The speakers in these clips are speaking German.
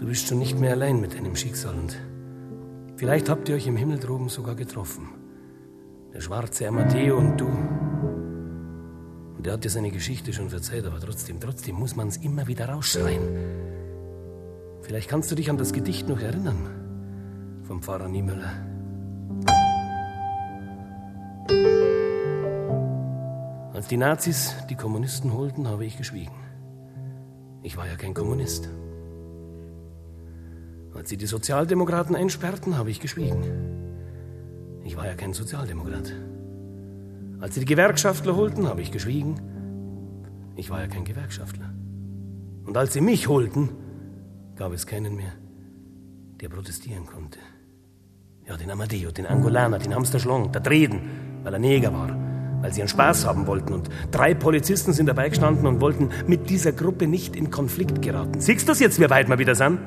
bist schon nicht mehr allein mit deinem Schicksal und vielleicht habt ihr euch im Himmel droben sogar getroffen. Der schwarze Amadeo und du. Und er hat dir seine Geschichte schon verzeiht, aber trotzdem muss man es immer wieder rausschreien. Vielleicht kannst du dich an das Gedicht noch erinnern, vom Pfarrer Niemöller. Als die Nazis die Kommunisten holten, habe ich geschwiegen. Ich war ja kein Kommunist. Als sie die Sozialdemokraten einsperrten, habe ich geschwiegen. Ich war ja kein Sozialdemokrat. Als sie die Gewerkschaftler holten, habe ich geschwiegen. Ich war ja kein Gewerkschaftler. Und als sie mich holten, gab es keinen mehr, der protestieren konnte. Ja, den Amadeo, den Angolaner, den Hamster Schlong, der Treden, weil er Neger war, weil sie einen Spaß haben wollten. Und 3 Polizisten sind dabei gestanden und wollten mit dieser Gruppe nicht in Konflikt geraten. Siehst du das jetzt, wie weit wir wieder sind?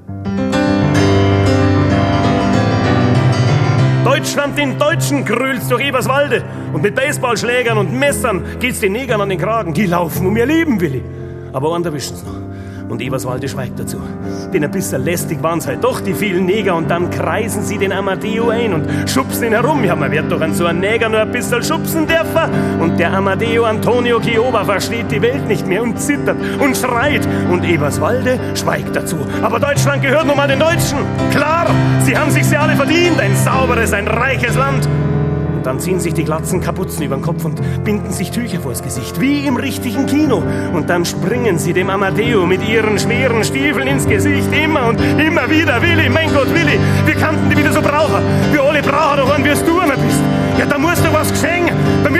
Deutschland den Deutschen grült's durch Eberswalde und mit Baseballschlägern und Messern geht's den Negern an den Kragen. Die laufen um ihr Leben, Willi. Aber einen erwischen's noch. Und Eberswalde schweigt dazu. Denn ein bisschen lästig waren's halt doch, die vielen Neger. Und dann kreisen sie den Amadeo ein und schubsen ihn herum. Ja, man wird doch an so einen Neger nur ein bisschen schubsen dürfen. Und der Amadeo Antonio Chioba versteht die Welt nicht mehr und zittert und schreit. Und Eberswalde schweigt dazu. Aber Deutschland gehört nun mal den Deutschen. Klar, sie haben sich's ja alle verdient. Ein sauberes, ein reiches Land. Und dann ziehen sich die glatzen Kapuzen über den Kopf und binden sich Tücher vors Gesicht, wie im richtigen Kino. Und dann springen sie dem Amadeo mit ihren schweren Stiefeln ins Gesicht. Immer und immer wieder. Willi, mein Gott, Willi, wir kannten die wieder so brauchen. Wir alle brauchen doch einen, wie du einer bist. Ja, da muss doch was geschehen.